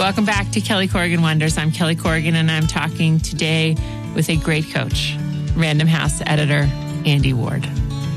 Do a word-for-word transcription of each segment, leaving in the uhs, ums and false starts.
Welcome back to Kelly Corrigan Wonders. I'm Kelly Corrigan, and I'm talking today with a great coach, Random House editor, Andy Ward.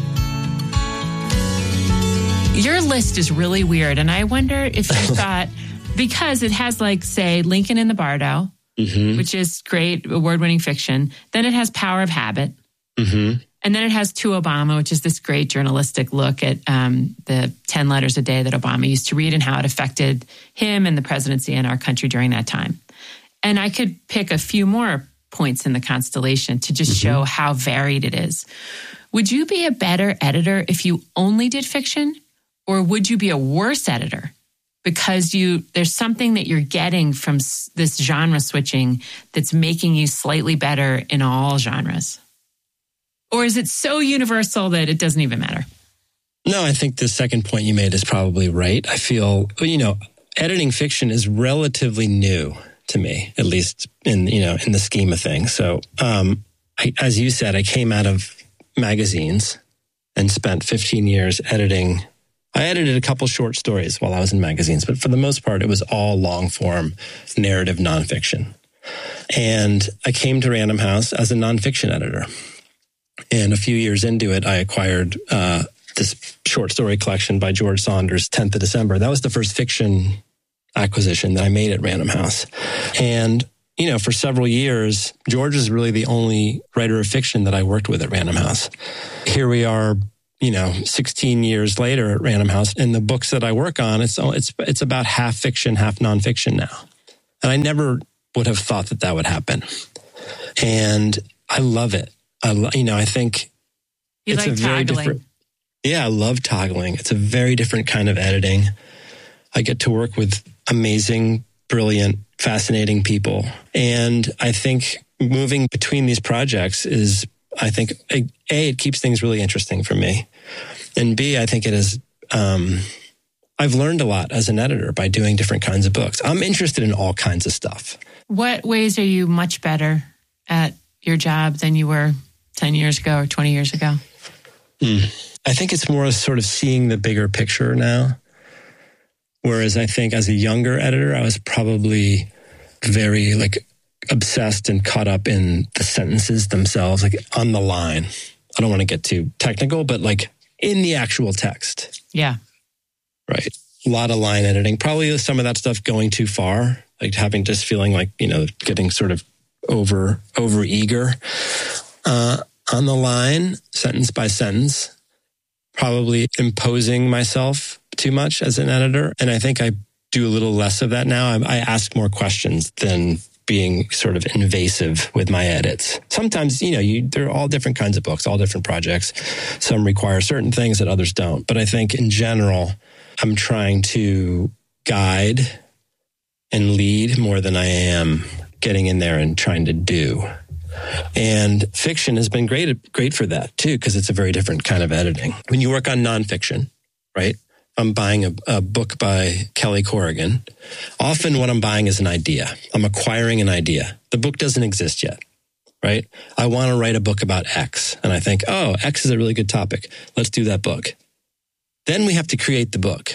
Your list is really weird, and I wonder if you thought, because it has, like, say, Lincoln in the Bardo, mm-hmm. which is great, award-winning fiction. Then it has Power of Habit. Mm-hmm. And then it has To Obama, which is this great journalistic look at um, the ten letters a day that Obama used to read and how it affected him and the presidency and our country during that time. And I could pick a few more points in the constellation to just mm-hmm. show how varied it is. Would you be a better editor if you only did fiction? Or would you be a worse editor because you there's something that you're getting from s- this genre switching that's making you slightly better in all genres? Or is it so universal that it doesn't even matter? No, I think the second point you made is probably right. I feel, you know, editing fiction is relatively new to me, at least in, you know, in the scheme of things. So, um, I, as you said, I came out of magazines and spent fifteen years editing. I edited a couple short stories while I was in magazines, but for the most part, it was all long form narrative nonfiction. And I came to Random House as a nonfiction editor. And a few years into it, I acquired uh, this short story collection by George Saunders, tenth of December. That was the first fiction acquisition that I made at Random House. And, you know, for several years, George is really the only writer of fiction that I worked with at Random House. Here we are, you know, sixteen years later at Random House. And the books that I work on, it's it's it's about half fiction, half nonfiction now. And I never would have thought that that would happen. And I love it. I, you know, I think you it's like a very toggling. different. Yeah, I love toggling. It's a very different kind of editing. I get to work with amazing, brilliant, fascinating people. And I think moving between these projects is, I think, A, A it keeps things really interesting for me. And B, I think it is, um, I've learned a lot as an editor by doing different kinds of books. I'm interested in all kinds of stuff. What ways are you much better at your job than you were ten years ago or twenty years ago? Mm. I think it's more sort of seeing the bigger picture now. Whereas I think as a younger editor, I was probably very like obsessed and caught up in the sentences themselves, like on the line. I don't want to get too technical, but like in the actual text. Yeah. Right. A lot of line editing, probably some of that stuff going too far, like having just feeling like, you know, getting sort of over, over eager, uh, on the line, sentence by sentence, probably imposing myself too much as an editor. And I think I do a little less of that now. I, I ask more questions than being sort of invasive with my edits. Sometimes, you know, you, they're all different kinds of books, all different projects. Some require certain things that others don't. But I think in general, I'm trying to guide and lead more than I am getting in there and trying to do. And fiction has been great, great for that too, because it's a very different kind of editing. When you work on nonfiction, right? I'm buying a, a book by Kelly Corrigan. Often what I'm buying is an idea. I'm acquiring an idea. The book doesn't exist yet, right? I want to write a book about X. And I think, oh, X is a really good topic. Let's do that book. Then we have to create the book,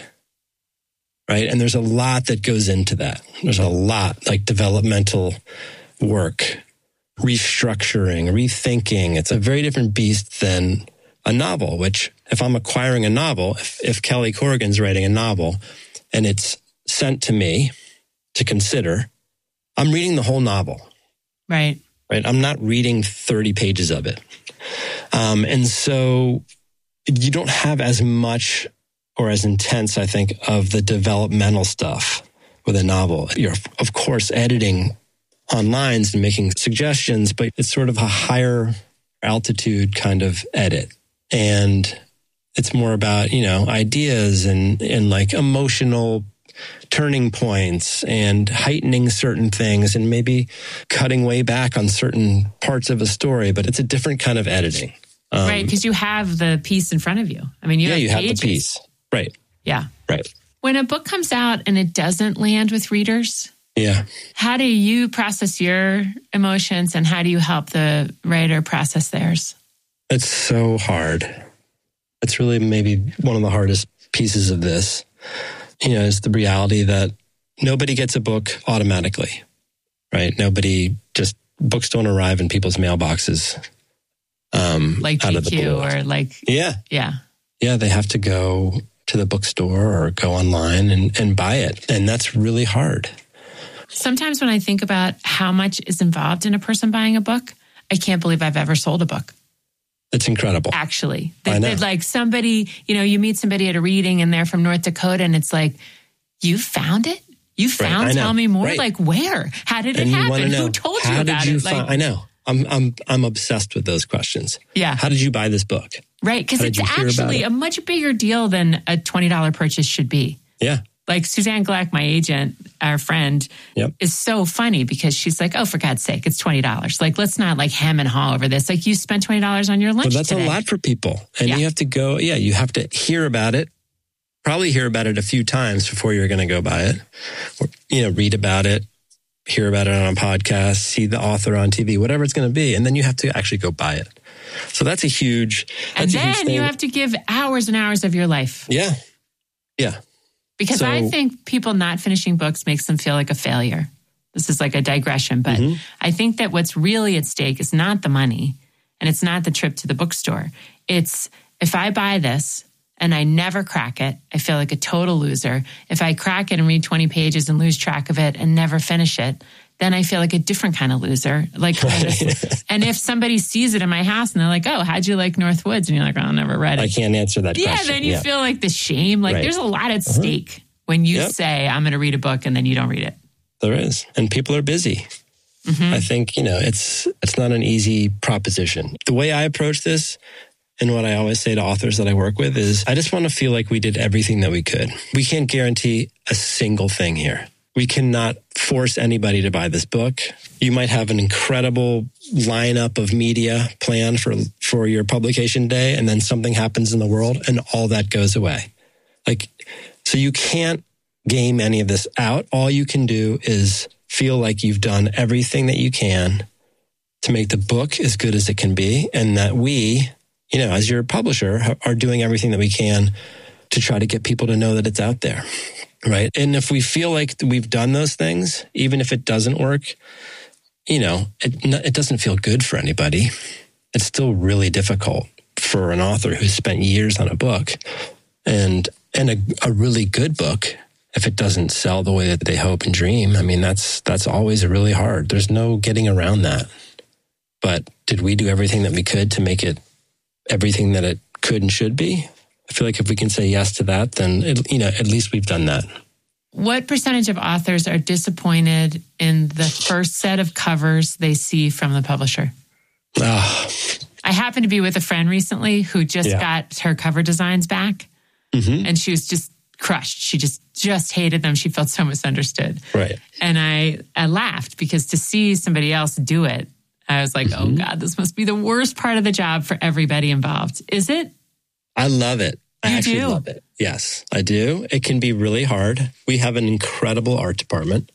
right? And there's a lot that goes into that. There's a lot, like developmental work, restructuring, rethinking. It's a very different beast than a novel, which if I'm acquiring a novel, if, if Kelly Corrigan's writing a novel and it's sent to me to consider, I'm reading the whole novel. Right. Right. I'm not reading thirty pages of it. Um, and so you don't have as much or as intense, I think, of the developmental stuff with a novel. You're, of course, editing on lines and making suggestions, but it's sort of a higher altitude kind of edit. And it's more about, you know, ideas and, and like emotional turning points and heightening certain things and maybe cutting way back on certain parts of a story. But it's a different kind of editing. Um, right, because you have the piece in front of you. I mean, you yeah, have you pages. have the piece. Right. Yeah. Right. When a book comes out and it doesn't land with readers, yeah, how do you process your emotions and how do you help the writer process theirs? It's so hard. It's really maybe one of the hardest pieces of this, you know, is the reality that nobody gets a book automatically, right? Nobody just, books don't arrive in people's mailboxes. Um, like out of the G Q blue. or like, yeah. Yeah. Yeah, they have to go to the bookstore or go online and, and buy it. And that's really hard. Sometimes when I think about how much is involved in a person buying a book, I can't believe I've ever sold a book. It's incredible. Actually. I That, know. that like somebody, you know, you meet somebody at a reading and they're from North Dakota and it's like, you found it? You found I know. Tell Me More? Right. Like where? How did it And you wanna happen? know, Who told how you did about you it? find, Like, I know. I'm I'm I'm obsessed with those questions. Yeah. How did you buy this book? Right. Because How it's did you hear about actually it? a much bigger deal than a twenty dollars purchase should be. Yeah. Like Suzanne Gleck, my agent, our friend, Yep. is so funny because she's like, oh, for God's sake, it's twenty dollars. Like, let's not like hem and haw over this. Like, you spent twenty dollars on your lunch Well, that's today. a lot for people. And Yeah. you have to go, yeah, you have to hear about it, probably hear about it a few times before you're going to go buy it. Or, you know, read about it, hear about it on a podcast, see the author on T V, whatever it's going to be. And then you have to actually go buy it. So that's a huge, And that's a huge then thing. you have to give hours and hours of your life. Yeah. Yeah. Because So- I think people not finishing books makes them feel like a failure. This is like a digression, but Mm-hmm. I think that what's really at stake is not the money and it's not the trip to the bookstore. It's if I buy this and I never crack it, I feel like a total loser. If I crack it and read twenty pages and lose track of it and never finish it, then I feel like a different kind of loser. Like, and if somebody sees it in my house and they're like, oh, how'd you like North Woods? And you're like, oh, I never read it. I can't answer that Yeah, question. then you yeah. feel like the shame. Like Right. there's a lot at stake when you Yep. say, I'm going to read a book and then you don't read it. There is. And people are busy. I think, you know, it's it's not an easy proposition. The way I approach this and what I always say to authors that I work with is I just want to feel like we did everything that we could. We can't guarantee a single thing here. We cannot force anybody to buy this book. You might have an incredible lineup of media planned for for your publication day, and then something happens in the world and all that goes away. Like, so you can't game any of this out. All you can do is feel like you've done everything that you can to make the book as good as it can be, and that we, you know, as your publisher, are doing everything that we can to try to get people to know that it's out there, right? And if we feel like we've done those things, even if it doesn't work, you know, it, it doesn't feel good for anybody. It's still really difficult for an author who's spent years on a book, and and a, a really good book. If it doesn't sell the way that they hope and dream, I mean, that's that's always really hard. There's no getting around that. But did we do everything that we could to make it everything that it could and should be? I feel like if we can say yes to that, then, it, you know, at least we've done that. What percentage of authors are disappointed in the first set of covers they see from the publisher? Ah, I happened to be with a friend recently who just Yeah. got her cover designs back mhm, and she was just crushed. She just, just hated them. She felt so misunderstood. right. And I, I laughed because to see somebody else do it, I was like, oh God, this must be the worst part of the job for everybody involved. Is it? I love it. I You actually do? love it. Yes, I do. It can be really hard. We have an incredible art department.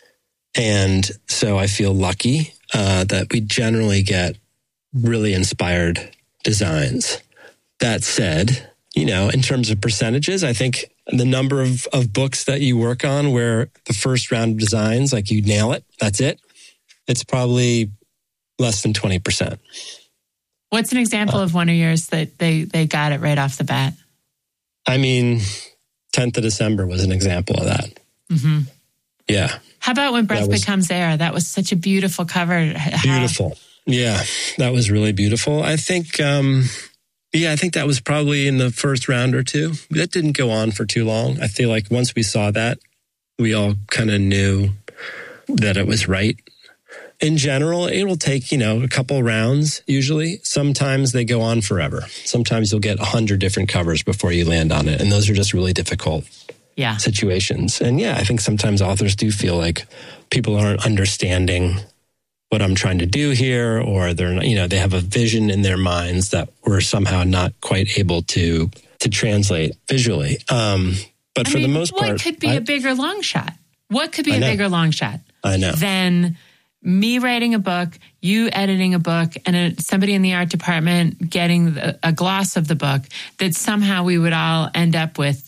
And so I feel lucky uh, that we generally get really inspired designs. That said, you know, in terms of percentages, I think the number of, of books that you work on where the first round of designs, like you nail it, that's it. It's probably less than twenty percent. What's an example of one of yours that they, they got it right off the bat? I mean, tenth of December was an example of that. Mm-hmm. Yeah. How about When Breath That was- Becomes Air? That was such a beautiful cover. How- Beautiful. Yeah, that was really beautiful. I think, um, yeah, I think that was probably in the first round or two. That didn't go on for too long. I feel like once we saw that, we all kind of knew that it was right. In general, it will take, you know, a couple rounds usually. Sometimes they go on forever. Sometimes you'll get a hundred different covers before you land on it. And those are just really difficult Yeah. situations. And yeah, I think sometimes authors do feel like people aren't understanding what I'm trying to do here, or they're not, you know, they have a vision in their minds that we're somehow not quite able to to translate visually. Um, but I for mean, the most what part, could be I, a bigger long shot? What could be I a know. bigger long shot I know. than me writing a book, you editing a book, and a, somebody in the art department getting the, a gloss of the book that somehow we would all end up with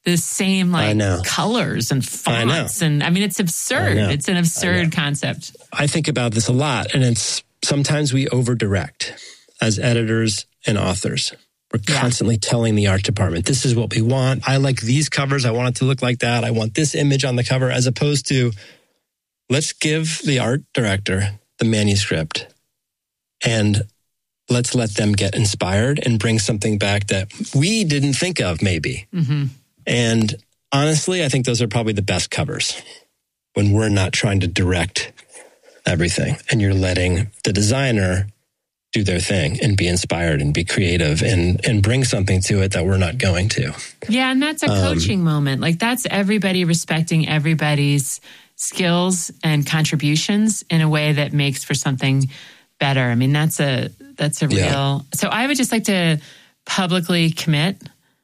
the same like colors and fonts. I and I mean, it's absurd. It's an absurd concept. I think about this a lot, and it's sometimes we over-direct as editors and authors. We're constantly yeah. telling the art department, this is what we want. I like these covers. I want it to look like that. I want this image on the cover, as opposed to let's give the art director the manuscript and let's let them get inspired and bring something back that we didn't think of maybe. Mm-hmm. And honestly, I think those are probably the best covers when we're not trying to direct everything and you're letting the designer do their thing and be inspired and be creative and, and bring something to it that we're not going to. Yeah, and that's a coaching um, moment. Like that's everybody respecting everybody's skills and contributions in a way that makes for something better. I mean, that's a that's a real... Yeah. So I would just like to publicly commit.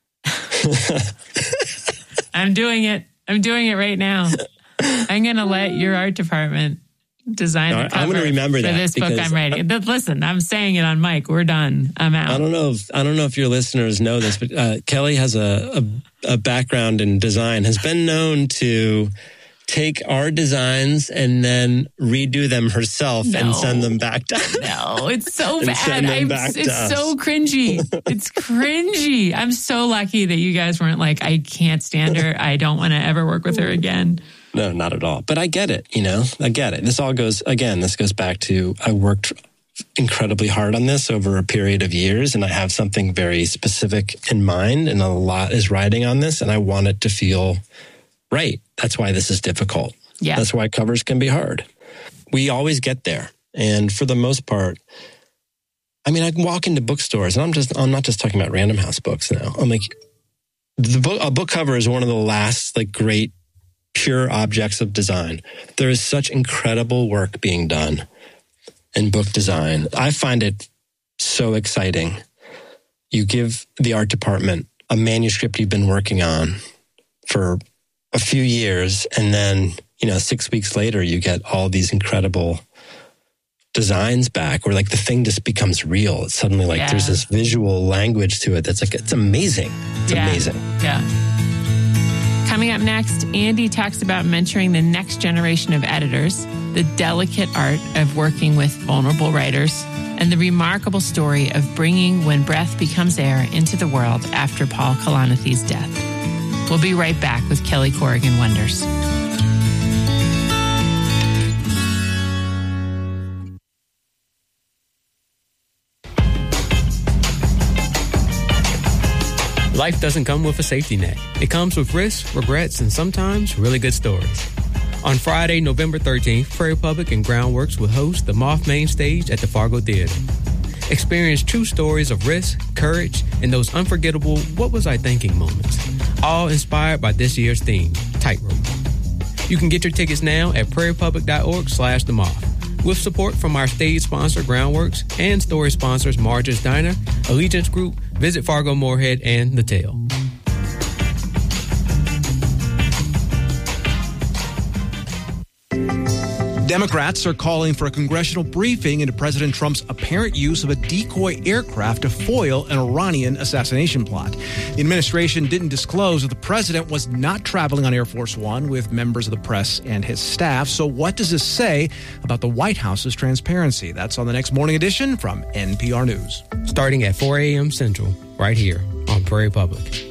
I'm doing it. I'm doing it right now. I'm going to let your art department design no, the cover I'm going to remember for that this book I'm writing. I, Listen, I'm saying it on mic. We're done. I'm out. I don't know if I don't know if your listeners know this, but uh, Kelly has a, a a background in design. Has been known to take our designs and then redo them herself no. and send them back to us. No, it's so bad. I'm, it's so cringy. It's cringy. I'm so lucky that you guys weren't like, I can't stand her. I don't want to ever work with her again. No, not at all. But I get it, you know, I get it. This all goes, again, this goes back to, I worked incredibly hard on this over a period of years, and I have something very specific in mind, and a lot is riding on this, and I want it to feel right. That's why this is difficult. Yeah. That's why covers can be hard. We always get there. And for the most part, I mean, I can walk into bookstores, and I'm just, I'm not just talking about Random House books now. I'm like, the book, a book cover is one of the last, like, great pure objects of design. There is such incredible work being done in book design. I find it so exciting. You give the art department a manuscript you've been working on for a few years, and then, you know, six weeks later, you get all these incredible designs back, where like the thing just becomes real. It's suddenly like yeah. there's this visual language to it that's like, it's amazing. It's yeah. amazing. Yeah. Coming up next, Andy talks about mentoring the next generation of editors, the delicate art of working with vulnerable writers, and the remarkable story of bringing When Breath Becomes Air into the world after Paul Kalanithe's death. We'll be right back with Kelly Corrigan Wonders. Life doesn't come with a safety net. It comes with risks, regrets, and sometimes really good stories. On Friday, November thirteenth, Prairie Public and Groundworks will host the Moth Main Stage at the Fargo Theater. Experience true stories of risk, courage, and those unforgettable what was I thinking moments, all inspired by this year's theme, Tightrope. You can get your tickets now at prairiepublic.org slash the moth. With support from our stage sponsor, Groundworks, and story sponsors, Marge's Diner, Allegiance Group, Visit Fargo Moorhead, and The Tale. Democrats are calling for a congressional briefing into President Trump's apparent use of a decoy aircraft to foil an Iranian assassination plot. The administration didn't disclose that the president was not traveling on Air Force One with members of the press and his staff. So what does this say about the White House's transparency? That's on the next Morning Edition from N P R News. Starting at four a.m. Central, right here on Prairie Public.